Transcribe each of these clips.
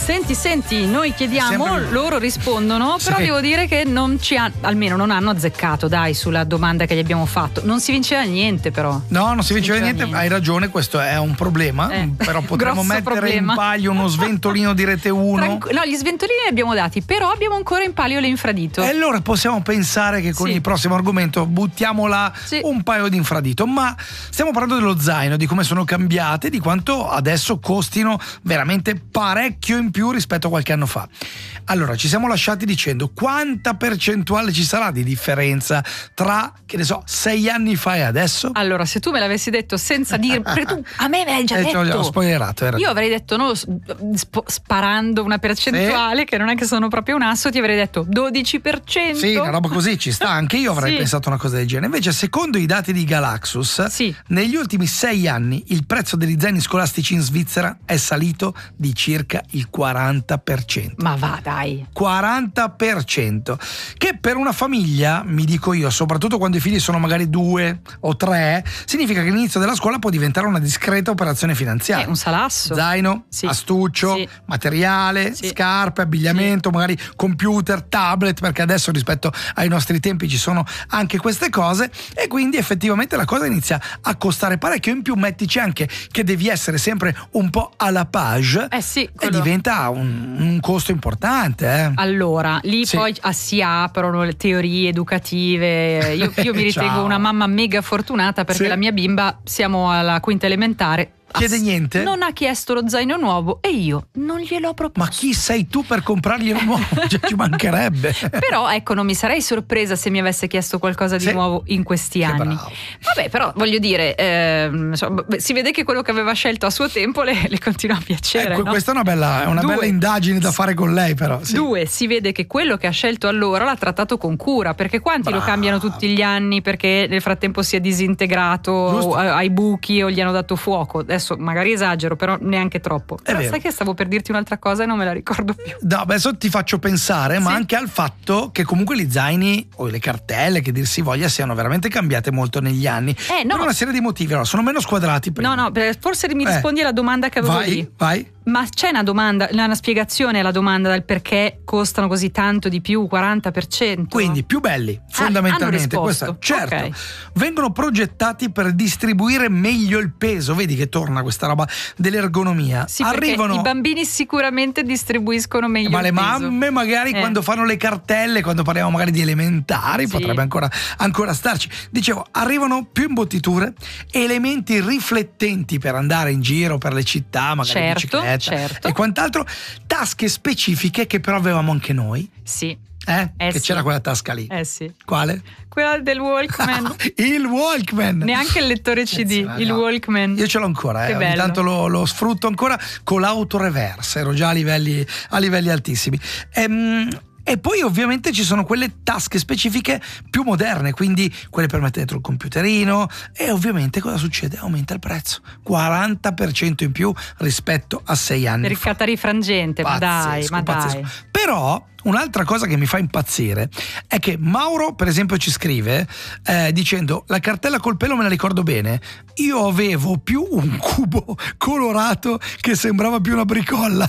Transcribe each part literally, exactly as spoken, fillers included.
Senti, senti, noi chiediamo, Sempre... loro rispondono, però sì. devo dire che non ci ha, almeno non hanno azzeccato, dai, sulla domanda che gli abbiamo fatto. Non si vinceva niente, però. No, non si vinceva niente, niente. Hai ragione, questo è un problema, eh. però potremmo Grosso mettere problema. in palio uno sventolino di Rete uno. Tranqu- no, gli sventolini li abbiamo dati, però abbiamo ancora in palio l'infradito. E allora possiamo pensare che con Sì. il prossimo argomento buttiamo là Sì. un paio di infradito, ma stiamo parlando dello zaino, di come sono cambiate, di quanto adesso costino veramente parecchio in più rispetto a qualche anno fa. Allora, ci siamo lasciati dicendo quanta percentuale ci sarà di differenza tra, che ne so, sei anni fa e adesso? Allora, se tu me l'avessi detto senza dire, perché tu a me me l'hai già Eh, detto. ho spoilerato, era. Io avrei detto, no, sp- sparando una percentuale, sì. che non è che sono proprio un asso, ti avrei detto dodici per cento. Sì, una roba così ci sta, anche io avrei sì. pensato una cosa del genere. Invece, secondo i dati di Galaxus, sì. negli ultimi sei anni il prezzo degli zaini scolastici in Svizzera è salito di circa il quaranta per cento. Ma va, dai. quaranta per cento, che per una famiglia, mi dico io, soprattutto quando i figli sono magari due o tre, significa che l'inizio della scuola può diventare una discreta operazione finanziaria. È un salasso. Zaino, sì. astuccio, sì. materiale, sì. scarpe, abbigliamento, sì. magari computer, tablet, perché adesso rispetto ai nostri tempi ci sono anche queste cose, e quindi effettivamente la cosa inizia a costare parecchio. In più mettici anche che devi essere sempre un po' alla page, eh sì, e diventa un, un costo importante. Eh. Allora, lì sì. poi ah, si aprono le teorie educative. Io, io mi ritengo una mamma mega fortunata perché sì. la mia bimba, siamo alla quinta elementare, chiede niente? Non ha chiesto lo zaino nuovo e io non gliel'ho proposto. Ma chi sei tu per comprarglielo nuovo? Cioè, ci mancherebbe. Però ecco, non mi sarei sorpresa se mi avesse chiesto qualcosa di sì. nuovo in questi che anni. Bravo. Vabbè, però voglio dire, ehm, insomma, si vede che quello che aveva scelto a suo tempo le, le continua a piacere. Ecco, no? questa è una bella, è una Due. bella indagine da fare con lei, però. Sì. Due, si vede che quello che ha scelto allora l'ha trattato con cura, perché quanti Bravo. lo cambiano tutti gli anni perché nel frattempo si è disintegrato o, ai buchi o gli hanno dato fuoco. Adesso magari esagero, però neanche troppo. Però sai che stavo per dirti un'altra cosa e non me la ricordo più. No, adesso ti faccio pensare, ma sì. anche al fatto che comunque gli zaini o le cartelle, che dir si voglia, siano veramente cambiate molto negli anni. Eh, no. Per una serie di motivi, allora, sono meno squadrati prima. No, no, forse mi rispondi eh. alla domanda che avevo vai, lì. Vai, Ma c'è una domanda, una spiegazione alla domanda del perché costano così tanto di più, quaranta per cento? Quindi più belli, fondamentalmente. Ah, questo, certo, okay. vengono progettati per distribuire meglio il peso. Vedi che torna questa roba dell'ergonomia. Sì, Arrivano i bambini sicuramente distribuiscono meglio ma il le peso. mamme magari eh. quando fanno le cartelle, quando parliamo magari di elementari, sì. potrebbe ancora, ancora starci. Dicevo, arrivano più imbottiture, elementi riflettenti per andare in giro per le città, magari certo, bicicletta certo. e quant'altro, tasche specifiche che però avevamo anche noi. Sì. Eh? Eh che sì. c'era quella tasca lì. Eh sì. Quale? Quella del Walkman. Il Walkman. Neanche il lettore C D, il no. Walkman. Io ce l'ho ancora, eh. Che ogni tanto lo, lo sfrutto ancora con l'autoreverse, ero già a livelli, a livelli altissimi. Ehm, E poi ovviamente ci sono quelle tasche specifiche più moderne, quindi quelle per mettere dentro il computerino, e ovviamente cosa succede? Aumenta il prezzo, quaranta per cento in più rispetto a sei anni per il fa. catarifrangente, ma dai, ma pazzesco. dai. Però un'altra cosa che mi fa impazzire è che Mauro, per esempio, ci scrive eh, dicendo: la cartella col pelo me la ricordo bene, io avevo più un cubo colorato che sembrava più una bricolla.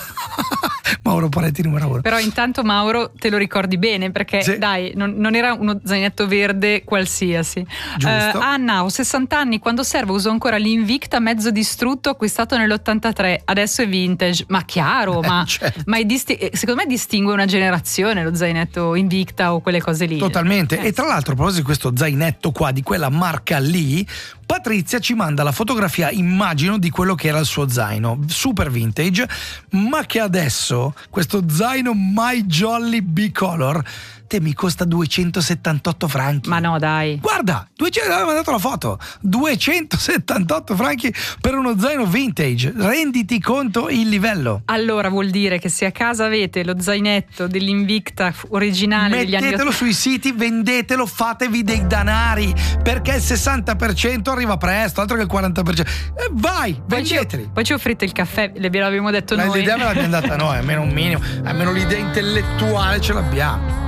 Mauro Paretti numero uno. Però intanto Mauro te lo ricordi bene, perché sì. dai, non, non era uno zainetto verde qualsiasi. Giusto. Uh, Anna, ho sessanta anni, quando serve uso ancora l'Invicta mezzo distrutto acquistato nell'ottantatré, adesso è vintage. Ma chiaro, eh, ma, certo. ma è disti- secondo me distingue una generazione lo zainetto Invicta o quelle cose lì. Totalmente. Eh. E tra l'altro, a proposito di questo zainetto qua, di quella marca lì, Patrizia ci manda la fotografia, immagino, di quello che era il suo zaino, super vintage, ma che adesso questo zaino My Jolly Bicolor te mi costa duecentosettantotto franchi. Ma no, dai. Guarda, duecento, aveva mandato la foto, duecentosettantotto franchi per uno zaino vintage. Renditi conto il livello. Allora vuol dire che se a casa avete lo zainetto dell'Invicta originale degli anni mettetelo sui siti, vendetelo, fatevi dei danari, perché il sessanta per cento arriva presto, altro che il quaranta per cento. E vai, vendeteli. Poi, poi ci offrite il caffè, ve l'abbiamo detto Ma noi. l'idea me l'abbiamo data noi, almeno un minimo, almeno l'idea intellettuale ce l'abbiamo.